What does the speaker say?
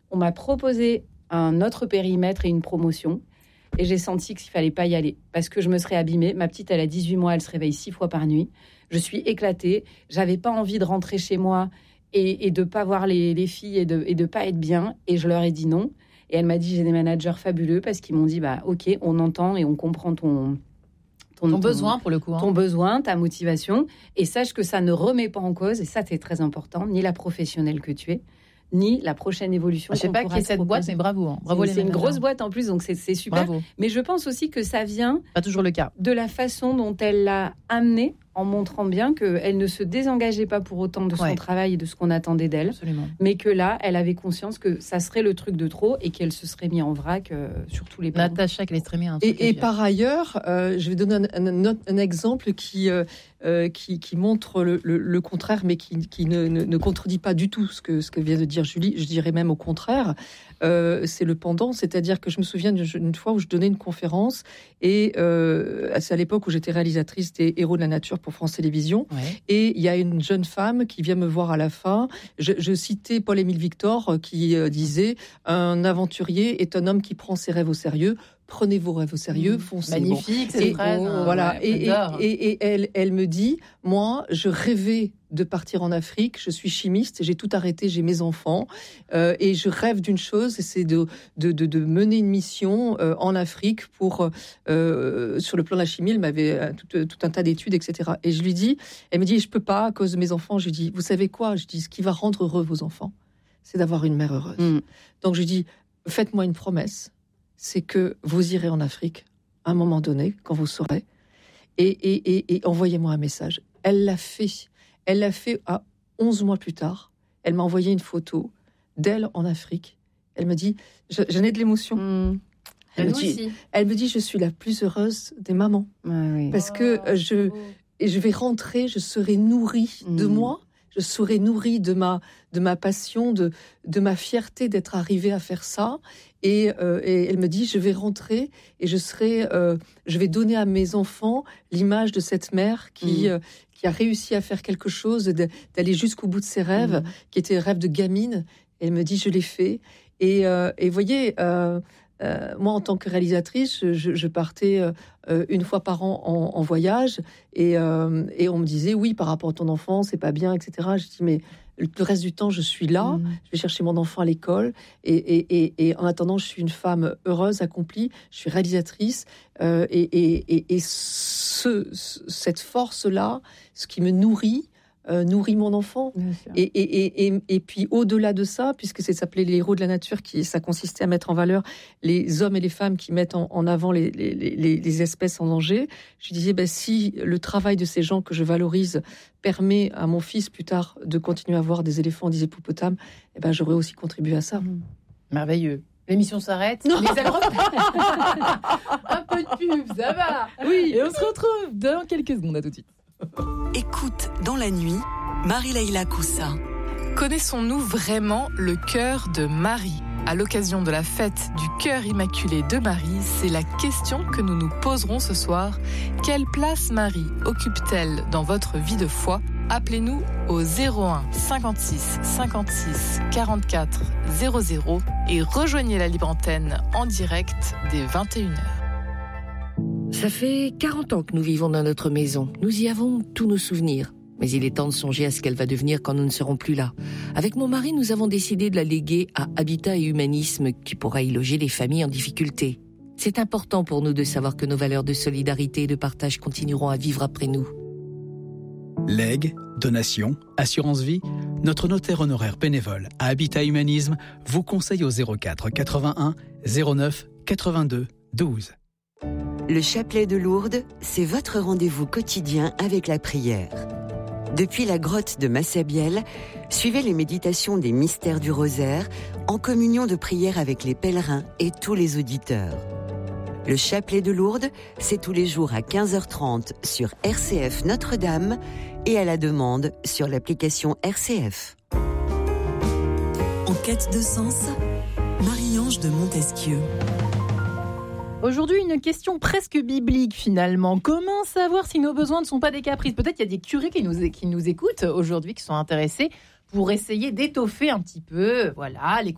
On m'a proposé un autre périmètre et une promotion. Et j'ai senti qu'il ne fallait pas y aller parce que je me serais abîmée. Ma petite, elle a 18 mois, elle se réveille 6 fois par nuit. Je suis éclatée. Je n'avais pas envie de rentrer chez moi et de ne pas voir les filles et de ne pas être bien. Et je leur ai dit non. Et elle m'a dit, j'ai des managers fabuleux parce qu'ils m'ont dit, OK, on entend et on comprend ton besoin pour le coup. Ton besoin, ta motivation. Et sache que ça ne remet pas en cause, et ça c'est très important, ni la professionnelle que tu es, ni la prochaine évolution. Je ne sais pas qui est cette boîte, mais bravo. Bravo c'est une grosse boîte en plus, donc c'est super. Bravo. Mais je pense aussi que ça vient pas toujours le cas. De la façon dont elle l'a amené, en montrant bien qu'elle ne se désengageait pas pour autant de son travail et de ce qu'on attendait d'elle. Absolument. Mais que là, elle avait conscience que ça serait le truc de trop et qu'elle se serait mise en vrac sur tous les plans. Natacha, qu'elle est très bien. Et par ailleurs, je vais donner un exemple qui montre le contraire, mais qui ne contredit pas du tout ce que vient de dire Julie. Je dirais même au contraire. C'est le pendant, c'est-à-dire que je me souviens d'une fois où je donnais une conférence et c'est à l'époque où j'étais réalisatrice des Héros de la Nature pour France Télévisions. Et il y a une jeune femme qui vient me voir à la fin. Je citais Paul-Émile Victor qui disait « Un aventurier est un homme qui prend ses rêves au sérieux. Prenez vos rêves au sérieux, foncez. » Magnifique, cette phrase. Voilà. Et elle me dit « Moi, je rêvais de partir en Afrique. Je suis chimiste, j'ai tout arrêté, j'ai mes enfants et je rêve d'une chose, c'est de mener une mission en Afrique pour sur le plan de la chimie. Elle m'avait tout un tas d'études, etc. Et je lui dis, elle me dit, je peux pas à cause de mes enfants. Je lui dis, vous savez quoi ? Je dis, ce qui va rendre heureux vos enfants, c'est d'avoir une mère heureuse. Donc je dis, faites-moi une promesse, c'est que vous irez en Afrique à un moment donné, quand vous saurez, et envoyez-moi un message. Elle l'a fait. Elle l'a fait à 11 mois plus tard. Elle m'a envoyé une photo d'elle en Afrique. Elle me dit, j'en ai de l'émotion. Elle me dit, je suis la plus heureuse des mamans. Parce que je vais rentrer, je serai nourrie de moi, je serai nourrie de ma passion, de ma fierté d'être arrivée à faire ça. Et elle me dit, je vais rentrer et je vais donner à mes enfants l'image de cette mère qui a réussi à faire quelque chose, d'aller jusqu'au bout de ses rêves, qui étaient rêves de gamine. Et elle me dit, je l'ai fait. Et vous voyez, moi, en tant que réalisatrice, je partais une fois par an en voyage. Et on me disait, oui, par rapport à ton enfant, c'est pas bien, etc. Je dis, mais le reste du temps, je suis là. Je vais chercher mon enfant à l'école. Et en attendant, je suis une femme heureuse, accomplie. Je suis réalisatrice. Cette force-là, ce qui me nourrit mon enfant. Et puis au-delà de ça, puisque ça s'appelait les héros de la nature, ça consistait à mettre en valeur les hommes et les femmes qui mettent en avant les espèces en danger, je disais, si le travail de ces gens que je valorise permet à mon fils plus tard de continuer à voir des éléphants, des hippopotames, j'aurais aussi contribué à ça. Merveilleux. L'émission s'arrête. Mais elle un peu de pub, ça va. Oui. Et on se retrouve dans quelques secondes. À tout de suite. Écoute dans la nuit, Marie-Laïla Coussa. Connaissons-nous vraiment le cœur de Marie ? À l'occasion de la fête du cœur immaculé de Marie, c'est la question que nous nous poserons ce soir. Quelle place Marie occupe-t-elle dans votre vie de foi ? Appelez-nous au 01 56 56 44 00 et rejoignez la libre antenne en direct dès 21h. Ça fait 40 ans que nous vivons dans notre maison. Nous y avons tous nos souvenirs. Mais il est temps de songer à ce qu'elle va devenir quand nous ne serons plus là. Avec mon mari, nous avons décidé de la léguer à Habitat et Humanisme, qui pourra y loger les familles en difficulté. C'est important pour nous de savoir que nos valeurs de solidarité et de partage continueront à vivre après nous. Legs, donations, assurance vie, notre notaire honoraire bénévole à Habitat Humanisme vous conseille au 04 81 09 82 12. Le chapelet de Lourdes, c'est votre rendez-vous quotidien avec la prière. Depuis la grotte de Massabielle, suivez les méditations des mystères du rosaire en communion de prière avec les pèlerins et tous les auditeurs. Le chapelet de Lourdes, c'est tous les jours à 15h30 sur RCF Notre-Dame et à la demande sur l'application RCF. En quête de sens, Marie-Ange de Montesquieu. Aujourd'hui, une question presque biblique finalement. Comment savoir si nos besoins ne sont pas des caprices ? Peut-être qu'il y a des curés qui nous écoutent aujourd'hui, qui sont intéressés pour essayer d'étoffer un petit peu, les